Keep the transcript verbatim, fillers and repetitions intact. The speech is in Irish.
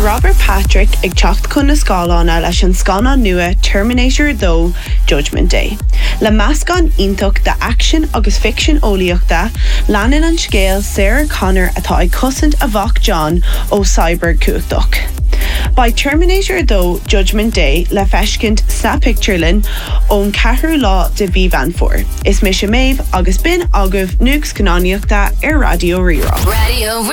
Robert Patrick ag teacht chun na scálána leis an scána nua Terminator two Judgment Day. Le meascán iontocht de action agus fiction óíochta, leanan an scéal Sarah Connor atá ag cosint a bhach John ó Cyber Cuachtoch. By Terminator two Judgment Day le feiscint sa picturelin ón ceathrú lá de bhí van fór. Is mis sé méibh agus bin agah nuags cannáíochta ar Radio Rirá. Radio